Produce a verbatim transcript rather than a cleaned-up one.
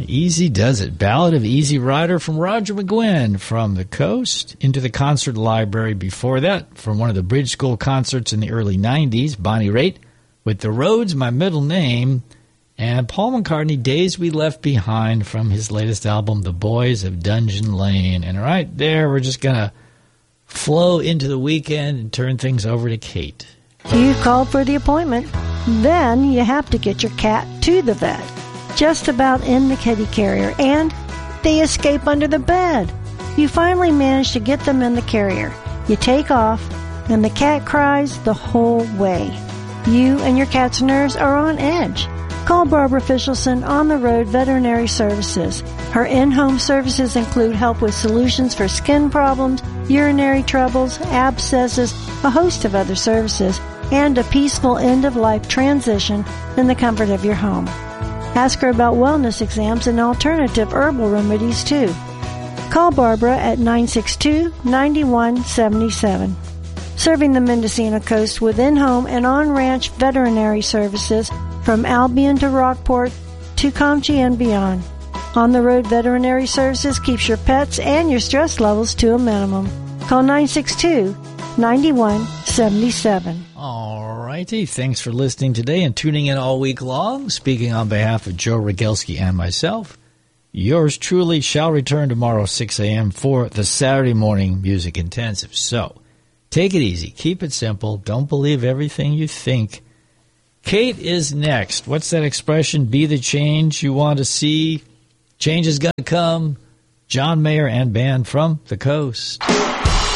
Easy Does It. Ballad of Easy Rider from Roger McGuinn from the Coast. Into the Concert Library before that, from one of the Bridge School concerts in the early nineties, Bonnie Raitt with The Road's My Middle Name, and Paul McCartney, Days We Left Behind from his latest album, The Boys of Dungeon Lane. And right there, we're just going to flow into the weekend and turn things over to Kate. You called for the appointment. Then you have to get your cat to the vet. Just about in the kitty carrier, and they escape under the bed. You finally manage to get them in the carrier. You take off, and the cat cries the whole way. You and your cat's nerves are on edge. Call Barbara Fischelson On the Road Veterinary Services. Her in-home services include help with solutions for skin problems, urinary troubles, abscesses, a host of other services, and a peaceful end-of-life transition in the comfort of your home. Ask her about wellness exams and alternative herbal remedies, too. Call Barbara at nine six two, nine one seven seven. Serving the Mendocino coast with in-home and on-ranch veterinary services from Albion to Rockport to Comchie and beyond. On-the-road veterinary services keeps your pets and your stress levels to a minimum. Call nine six two, nine one seven seven. All righty. Thanks for listening today and tuning in all week long. Speaking on behalf of Joe Rogelski and myself, yours truly shall return tomorrow six a.m. for the Saturday Morning Music Intensive. So, take it easy. Keep it simple. Don't believe everything you think. Kate is next. What's that expression? Be the change you want to see. Change is going to come. John Mayer and band from the Coast.